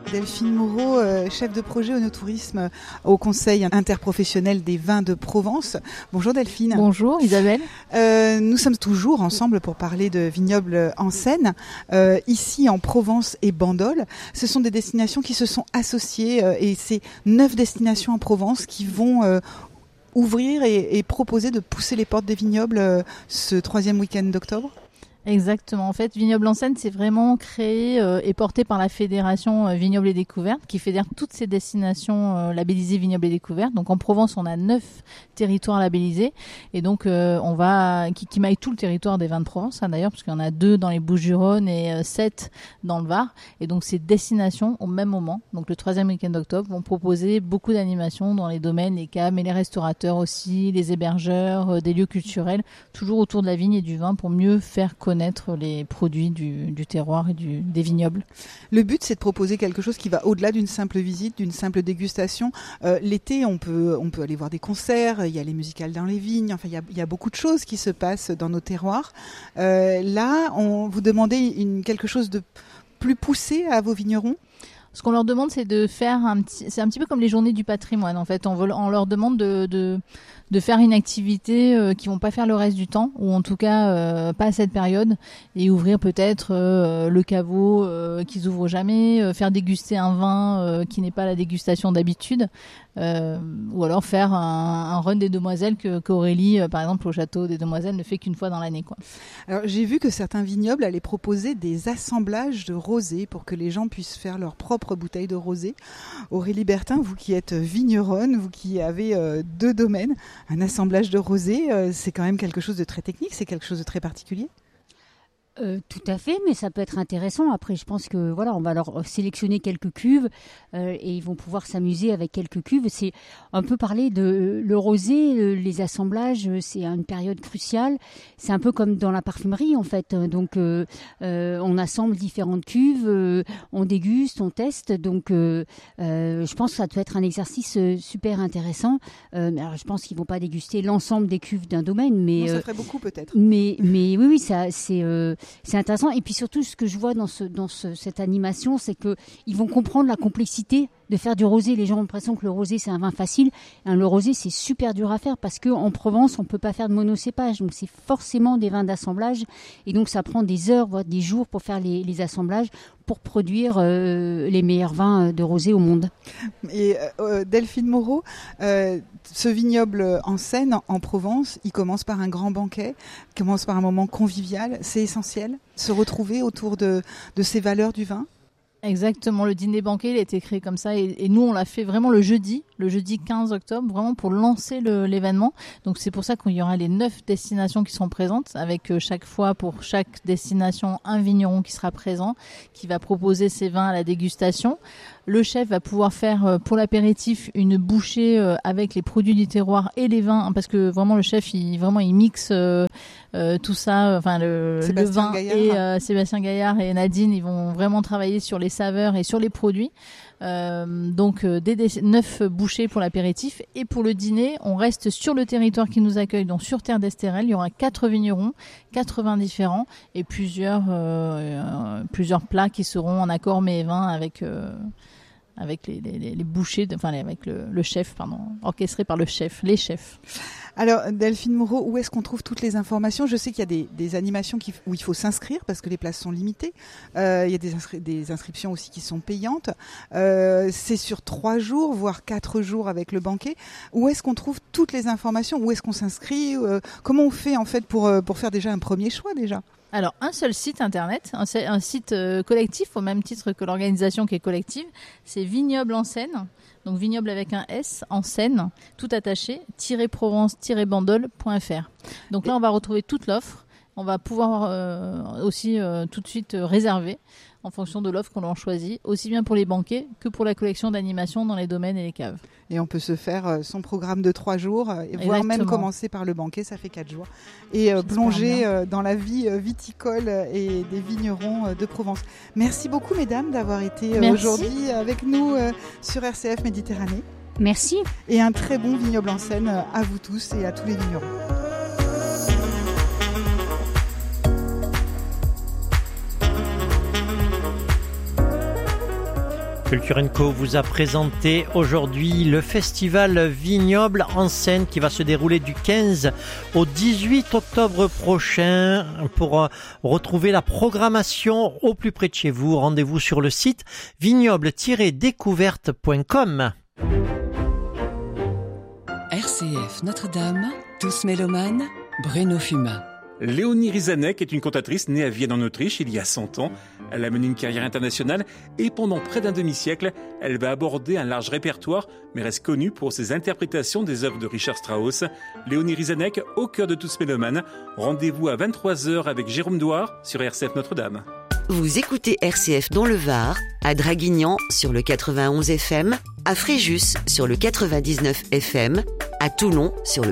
Delphine Moreau, chef de projet Onotourisme au Conseil interprofessionnel des vins de Provence. Bonjour Delphine. Bonjour Isabelle. Nous sommes toujours ensemble pour parler de vignobles en Seine, ici en Provence et Bandol. Ce sont des destinations qui se sont associées et c'est 9 destinations en Provence qui vont ouvrir et proposer de pousser les portes des vignobles ce 3e week-end d'octobre. Exactement. En fait, Vignoble en Seine, c'est vraiment créé et porté par la fédération Vignoble et Découverte, qui fédère toutes ces destinations labellisées Vignoble et Découverte. Donc en Provence, on a 9 territoires labellisés, et donc on va qui maillent tout le territoire des vins de Provence, hein, d'ailleurs, parce qu'il y en a 2 dans les Bouches-du-Rhône et 7 dans le Var. Et donc ces destinations, au même moment, donc le 3e week-end d'octobre, vont proposer beaucoup d'animations dans les domaines, les caves, mais les restaurateurs aussi, les hébergeurs, des lieux culturels, toujours autour de la vigne et du vin pour mieux faire connaître les produits du terroir et des vignobles. Le but, c'est de proposer quelque chose qui va au-delà d'une simple visite, d'une simple dégustation. L'été, on peut aller voir des concerts, il y a les musicales dans les vignes, enfin il y a beaucoup de choses qui se passent dans nos terroirs. Là, on vous demandez quelque chose de plus poussé à vos vignerons. Ce qu'on leur demande, c'est de faire c'est un petit peu comme les journées du patrimoine. En fait, on leur demande de faire une activité qui vont pas faire le reste du temps, ou en tout cas pas à cette période, et ouvrir peut-être le caveau qu'ils ouvrent jamais, faire déguster un vin qui n'est pas la dégustation d'habitude, ou alors faire un run des Demoiselles qu'Aurélie, par exemple, au château des Demoiselles, ne fait qu'une fois dans l'année, quoi. Alors j'ai vu que certains vignobles allaient proposer des assemblages de rosé pour que les gens puissent faire leur propre bouteille de rosé. Aurélie Bertin, vous qui êtes vigneronne, vous qui avez 2 domaines, un assemblage de rosé, c'est quand même quelque chose de très technique, c'est quelque chose de très particulier. Tout à fait, mais ça peut être intéressant. Après, je pense que voilà, on va leur sélectionner quelques cuves et ils vont pouvoir s'amuser avec quelques cuves. C'est un peu parler de le rosé, les assemblages, c'est une période cruciale. C'est un peu comme dans la parfumerie en fait. Donc, on assemble différentes cuves, on déguste, on teste. Donc, je pense que ça doit être un exercice super intéressant. Alors, je pense qu'ils vont pas déguster l'ensemble des cuves d'un domaine, mais non, ça ferait beaucoup peut-être. Mais oui, ça c'est intéressant. Et puis surtout, ce que je vois dans cette animation, c'est que ils vont comprendre la complexité de faire du rosé. Les gens ont l'impression que le rosé, c'est un vin facile. Le rosé, c'est super dur à faire parce qu'en Provence, on peut pas faire de monocépage. Donc, c'est forcément des vins d'assemblage. Et donc, ça prend des heures, voire des jours pour faire les assemblages, pour produire les meilleurs vins de rosé au monde. Et Delphine Moreau, ce vignoble en Seine, en Provence, il commence par un grand banquet, il commence par un moment convivial. C'est essentiel, se retrouver autour de ces valeurs du vin. Exactement, le dîner banquet, il a été créé comme ça, et nous on l'a fait vraiment le jeudi 15 octobre, vraiment pour lancer l'événement. Donc c'est pour ça qu'il y aura les 9 destinations qui seront présentes, avec chaque fois pour chaque destination un vigneron qui sera présent, qui va proposer ses vins à la dégustation. Le chef va pouvoir faire pour l'apéritif une bouchée avec les produits du terroir et les vins, parce que vraiment le chef il mixe tout ça, enfin le vin Gaillard. Et Sébastien Gaillard et Nadine, ils vont vraiment travailler sur les saveurs et sur les produits. Donc 9 bouchées pour l'apéritif, et pour le dîner on reste sur le territoire qui nous accueille, donc sur Terre d'Estérel. Il y aura 4 vignerons, 4 vins différents et plusieurs plats qui seront en accord mets et vins avec les bouchées, avec le chef, orchestré par les chefs. Alors Delphine Moreau, où est-ce qu'on trouve toutes les informations ? Je sais qu'il y a des animations où il faut s'inscrire parce que les places sont limitées. Il y a des inscriptions aussi qui sont payantes. C'est sur 3 jours, voire 4 jours avec le banquet. Où est-ce qu'on trouve toutes les informations ? Où est-ce qu'on s'inscrit ? Comment on fait en fait pour faire déjà un premier choix déjà ? Alors, un seul site internet, un site collectif, au même titre que l'organisation qui est collective, c'est Vignoble en Seine. Donc vignoble avec un S, en Seine, tout attaché, -provence-bandol.fr. Donc là, on va retrouver toute l'offre. On va pouvoir aussi tout de suite réserver en fonction de l'offre qu'on leur choisit, aussi bien pour les banquets que pour la collection d'animation dans les domaines et les caves. Et on peut se faire son programme de 3 jours, voire même commencer par le banquet, ça fait 4 jours, et plonger dans la vie viticole et des vignerons de Provence. Merci beaucoup mesdames d'avoir été aujourd'hui avec nous sur RCF Méditerranée. Merci. Et un très bon vignoble en Seine à vous tous et à tous les vignerons. Culture & Co vous a présenté aujourd'hui le festival Vignoble en Seine qui va se dérouler du 15 au 18 octobre prochain. Pour retrouver la programmation au plus près de chez vous, rendez-vous sur le site vignoble-découverte.com. RCF Notre-Dame, tous mélomanes, Bruno Fumat. Léonie Rizanek est une cantatrice née à Vienne en Autriche il y a 100 ans. Elle a mené une carrière internationale et pendant près d'un demi-siècle, elle va aborder un large répertoire mais reste connue pour ses interprétations des œuvres de Richard Strauss. Léonie Rizanek, au cœur de tous mélomanes. Rendez-vous à 23h avec Jérôme Douard sur RCF Notre-Dame. Vous écoutez RCF dans le Var, à Draguignan sur le 91 FM, à Fréjus sur le 99 FM, à Toulon sur le